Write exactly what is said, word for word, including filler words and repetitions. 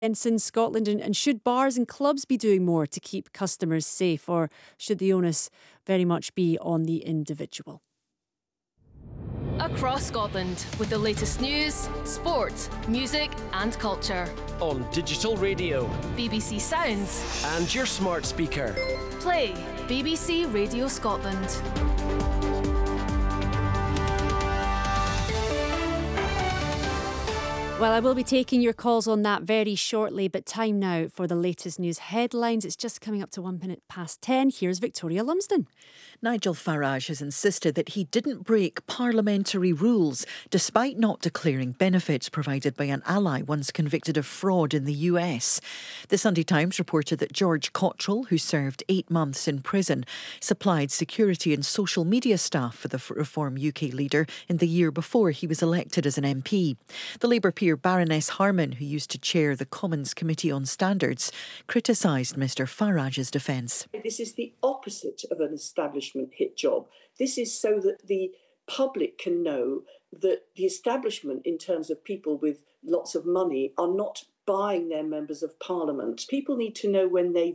events in Scotland, and, and should bars and clubs be doing more to keep customers safe, or should the onus very much be on the individual? Across Scotland with the latest news, sport, music and culture. On digital radio, B B C Sounds and your smart speaker. Play B B C Radio Scotland. Well, I will be taking your calls on that very shortly, but time now for the latest news headlines. It's just coming up to one minute past ten. Here's Victoria Lumsden. Nigel Farage has insisted that he didn't break parliamentary rules, despite not declaring benefits provided by an ally once convicted of fraud in the U S. The Sunday Times reported that George Cottrell, who served eight months in prison, supplied security and social media staff for the Reform U K leader in the year before he was elected as an M P. The Labour peer Baroness Harman, who used to chair the Commons Committee on Standards, criticised Mr Farage's defence. This is the opposite of an establishment hit job. This is so that the public can know that the establishment, in terms of people with lots of money, are not buying their members of parliament. People need to know when they